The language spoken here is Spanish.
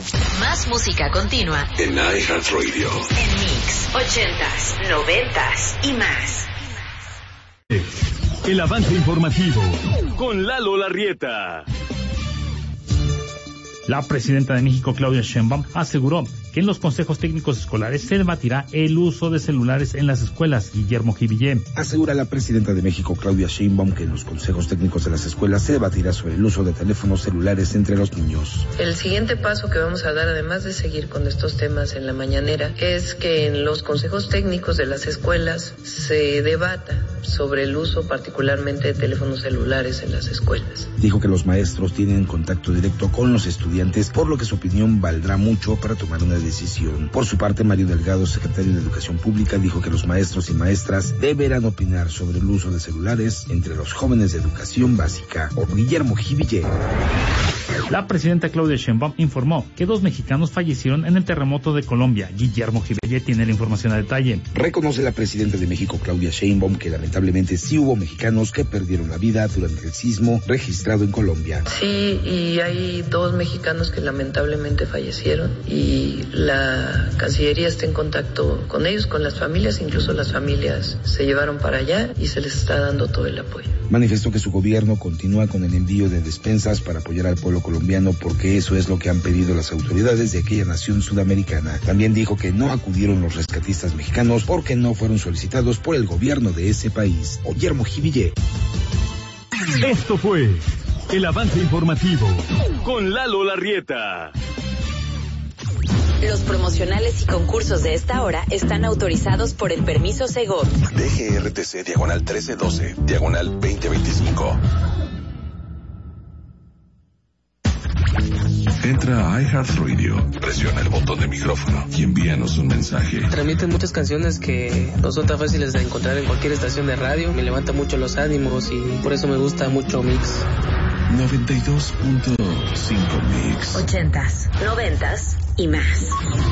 Más música continua en iHeartRadio. En Mix, 80s, 90s y más. El avance informativo con Lalo Larrieta. La presidenta de México, Claudia Sheinbaum, aseguró que en los consejos técnicos escolares se debatirá el uso de celulares en las escuelas. Guillermo Jivillé. Asegura la presidenta de México, Claudia Sheinbaum, que en los consejos técnicos de las escuelas se debatirá sobre el uso de teléfonos celulares entre los niños. El siguiente paso que vamos a dar, además de seguir con estos temas en la mañanera, es que en los consejos técnicos de las escuelas se debata sobre el uso particularmente de teléfonos celulares en las escuelas. Dijo que los maestros tienen contacto directo con los estudiantes, por lo que su opinión valdrá mucho para tomar una decisión. Por su parte, Mario Delgado, secretario de Educación Pública, dijo que los maestros y maestras deberán opinar sobre el uso de celulares entre los jóvenes de educación básica. Guillermo Jivillé. La presidenta Claudia Sheinbaum informó que 2 mexicanos fallecieron en el terremoto de Colombia. Guillermo Jivillé tiene la información a detalle. Reconoce la presidenta de México, Claudia Sheinbaum, que lamentablemente sí hubo mexicanos que perdieron la vida durante el sismo registrado en Colombia. Sí, y hay 2 mexicanos que lamentablemente fallecieron y la Cancillería está en contacto con ellos, con las familias, incluso las familias se llevaron para allá y se les está dando todo el apoyo. Manifestó que su gobierno continúa con el envío de despensas para apoyar al pueblo colombiano porque eso es lo que han pedido las autoridades de aquella nación sudamericana. También dijo que no acudieron los rescatistas mexicanos porque no fueron solicitados por el gobierno de ese país. Guillermo Jivillé. Esto fue el avance informativo con Lalo Larrieta. Los promocionales y concursos de esta hora están autorizados por el permiso Segov. DGRTC /1312 /2025. Entra a iHeartRadio, presiona el botón de micrófono y envíanos un mensaje. Transmiten muchas canciones que no son tan fáciles de encontrar en cualquier estación de radio. Me levanta mucho los ánimos y por eso me gusta mucho Mix. 92.5 Mix. 80s, 90s y más.